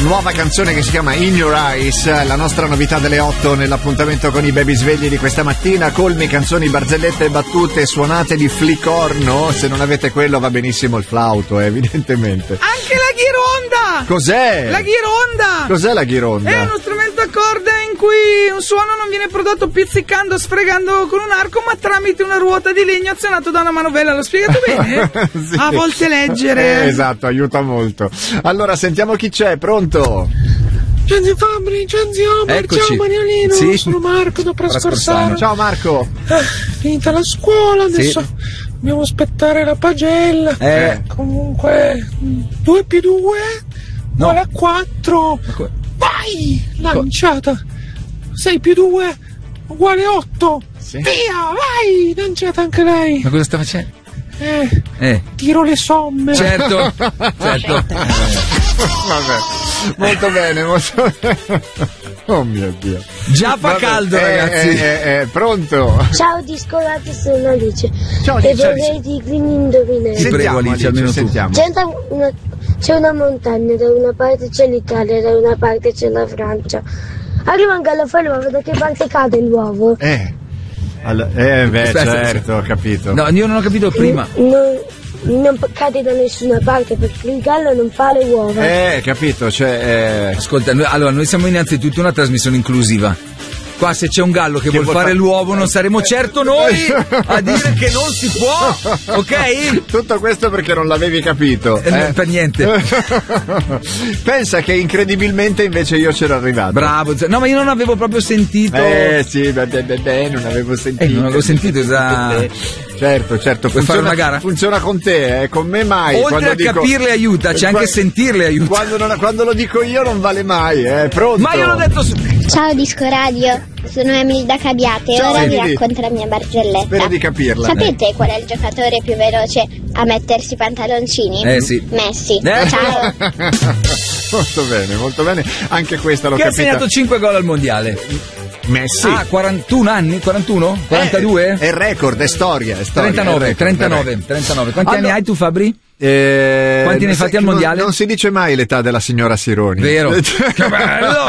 nuova canzone che si chiama In Your Eyes, la nostra novità delle 8 nell'appuntamento con i baby svegli di questa mattina. Colmi, canzoni, barzellette e battute suonate di flicorno. Se non avete quello va benissimo il flauto, evidentemente. Anche la ghironda! Cos'è? La ghironda! Cos'è la ghironda? È uno strumento a corde in cui un suono non viene prodotto pizzicando, sfregando con un arco, ma tramite una ruota di legno azionato da una manovella. L'ho spiegato bene? Sì. A volte leggere. Esatto, aiuta molto. Allora, sentiamo chi c'è, pronto? Gianni Fabri, Gianni Omer, ciao Mariolino, sì. Sono Marco da Prascorsano. Ciao Marco. Finita la scuola, adesso dobbiamo aspettare la pagella. Comunque 2 più 2 uguale a 4. Vai, lanciata. 6 più 2 uguale a 8. Sì. Via, vai, lanciata anche lei. Ma cosa sta facendo? Tiro le somme. Certo. Vabbè, molto bene, molto bene. Oh mio Dio. Già fa caldo, ragazzi. Pronto? Ciao Discolati, sono Alice. Ciao, e Alice. vorrei di Green Indovinelli. Ti prego, Alice, almeno sentiamo. C'è una montagna, da una parte c'è l'Italia, da una parte c'è la Francia. Arriva un gallo, fa l'uovo, da che parte cade l'uovo? Certo, ho capito. No, io non ho capito prima. Non cade da nessuna parte perché il gallo non fa le uova. Capito, Ascolta, noi siamo innanzitutto una trasmissione inclusiva. Qua se c'è un gallo che vuol fare l'uovo non saremo certo noi a dire che non si può, ok? Tutto questo perché non l'avevi capito. Per niente. Pensa che incredibilmente invece io c'ero arrivato. Bravo, no, ma io non avevo proprio sentito. Sì, non avevo sentito. Non avevo sentito Certo. Puoi fare una gara? Funziona con te, con me mai. Oltre a capirle aiuta, c'è anche sentirle aiuta. Quando lo dico io non vale mai, pronto? Ma io l'ho detto Ciao Disco Radio, sono Emily da Cabiate e ora vi racconto la mia barzelletta. Spero di capirla. Sapete qual è il giocatore più veloce a mettersi i pantaloncini? Sì. Messi. Ciao. Molto bene. Anche questa l'ho capita. Che ha segnato 5 gol al mondiale. Messi. 41 anni? 41? 42? È record, è storia. 39. Quanti anni hai tu, Fabri? Quanti ne hai fatti al mondiale? Non si dice mai l'età della signora Sironi. Vero. Che bello!